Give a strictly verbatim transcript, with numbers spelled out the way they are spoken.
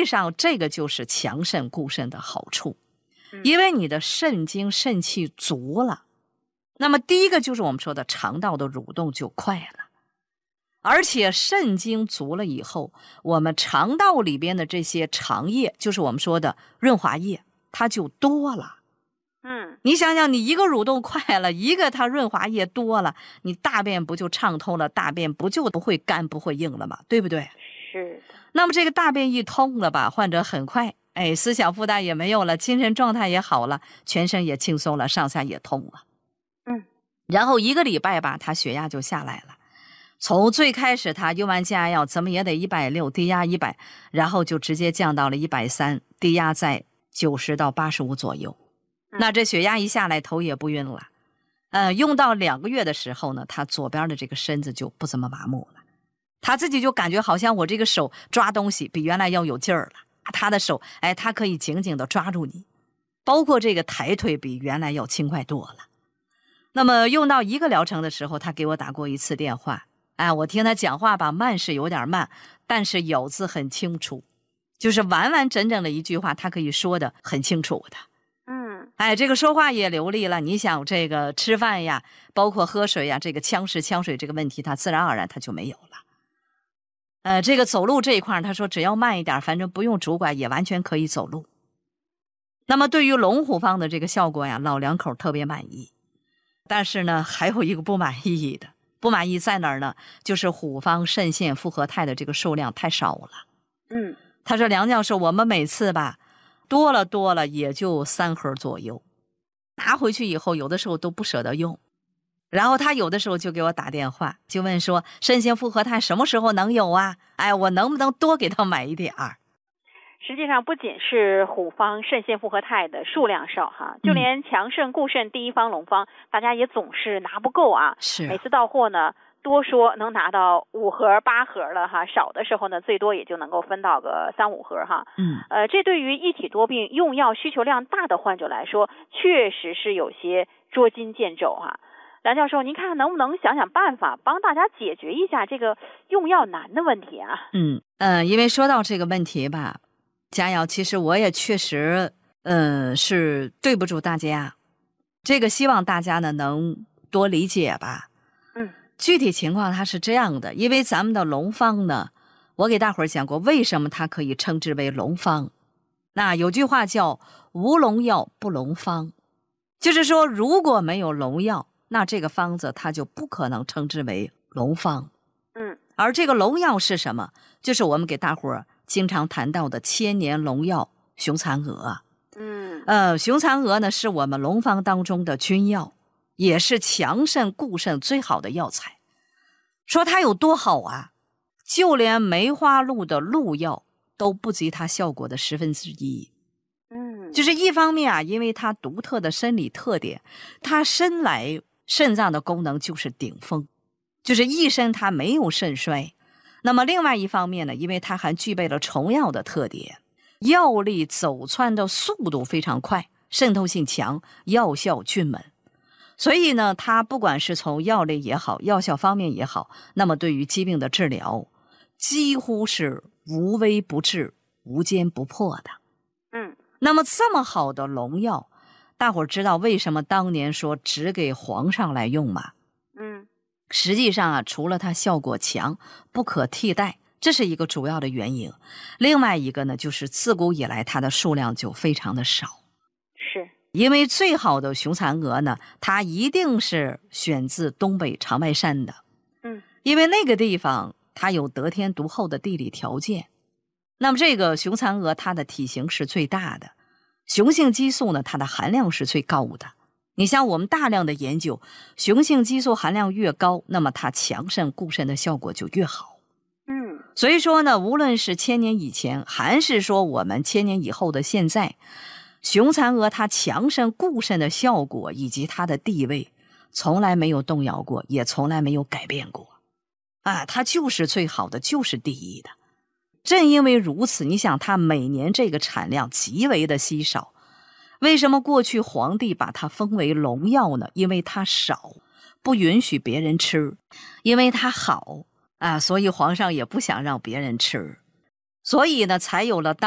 上这个就是强肾固肾的好处，因为你的肾精肾气足了，那么第一个就是我们说的肠道的蠕动就快了，而且肾精足了以后，我们肠道里边的这些肠液，就是我们说的润滑液，它就多了。 嗯， 你想想，你一个蠕动快了，一个它润滑液多了，你大便不就畅通了，大便不就不会干不会硬了吗？对不对？ 是的。 那么这个大便一通了吧，患者很快，哎，思想负担也没有了，精神状态也好了，全身也轻松了，上下也通了。 嗯， 然后一个礼拜吧，他血压就下来了。从最开始他用完降压药怎么也得一百六，低压一百，然后就直接降到了一百三，低压在九十到八十五左右。那这血压一下来，头也不晕了。呃，用到两个月的时候呢，他左边的这个身子就不怎么麻木了，他自己就感觉好像我这个手抓东西比原来要有劲儿了。他的手，哎，他可以紧紧的抓住你，包括这个抬腿比原来要轻快多了。那么用到一个疗程的时候，他给我打过一次电话。哎，我听他讲话吧，慢是有点慢，但是咬字很清楚，就是完完整整的一句话，他可以说的很清楚的。 嗯， 哎，这个说话也流利了。你想这个吃饭呀，包括喝水呀，这个呛食呛水这个问题，他自然而然他就没有了。呃，这个走路这一块，他说只要慢一点，反正不用拄拐也完全可以走路。那么对于龙虎方的这个效果呀，老两口特别满意。但是呢，还有一个不满意的。不满意在哪儿呢？就是虎方肾腺复合肽的这个数量太少了。 嗯， 他说梁教授，我们每次吧，多了多了也就三盒左右，拿回去以后有的时候都不舍得用。然后他有的时候就给我打电话，就问说肾腺复合肽什么时候能有啊？哎，我能不能多给他买一点儿？ 实际上不仅是虎方肾腺复合肽的数量少哈，就连强肾固肾第一方龙方，大家也总是拿不够啊。 是， 每次到货呢，多说能拿到五盒八盒了哈，少的时候呢，最多也就能够分到个三五盒哈。 嗯， 呃，这对于一体多病用药需求量大的患者来说，确实是有些捉襟见肘哈。梁教授，您看看能不能想想办法，帮大家解决一下这个用药难的问题啊？ 嗯呃，因为说到这个问题吧，佳瑶，其实我也确实，嗯、呃，是对不住大家，这个希望大家呢能多理解吧。 嗯， 具体情况它是这样的，因为咱们的龙方呢，我给大伙儿讲过，为什么它可以称之为龙方。那有句话叫“无龙药不龙方”，就是说如果没有龙药，那这个方子它就不可能称之为龙方。 嗯， 而这个龙药是什么？就是我们给大伙儿经常谈到的千年龙药熊蚕蛾。 嗯， 呃，熊蚕蛾呢是我们龙方当中的君药，也是强肾固肾最好的药材。说它有多好啊，就连梅花鹿的鹿药都不及它效果的十分之一。 嗯， 就是一方面啊，因为它独特的生理特点，它生来肾脏的功能就是顶峰，就是一生它没有肾衰。那么另外一方面呢，因为它还具备了虫药的特点，药力走窜的速度非常快，渗透性强，药效均门。所以呢，它不管是从药力也好，药效方面也好，那么对于疾病的治疗几乎是无微不至，无坚不破的。 嗯， 那么这么好的龙药，大伙儿知道为什么当年说只给皇上来用吗？ 嗯， 实际上啊，除了它效果强，不可替代，这是一个主要的原因。另外一个呢，就是自古以来它的数量就非常的少。 是， 因为最好的熊蚕蛾呢，它一定是选自东北长白山的。 嗯， 因为那个地方它有得天独厚的地理条件。那么这个熊蚕蛾它的体型是最大的，雄性激素呢它的含量是最高的。你像我们大量的研究，雄性激素含量越高，那么它强肾固肾的效果就越好。 嗯， 所以说呢，无论是千年以前，还是说我们千年以后的现在，熊蚕蛾它强肾固肾的效果以及它的地位，从来没有动摇过，也从来没有改变过。啊，它就是最好的，就是第一的。正因为如此，你想它每年这个产量极为的稀少，为什么过去皇帝把它封为龙药呢？因为它少，不允许别人吃，因为它好啊，所以皇上也不想让别人吃，所以呢，才有了当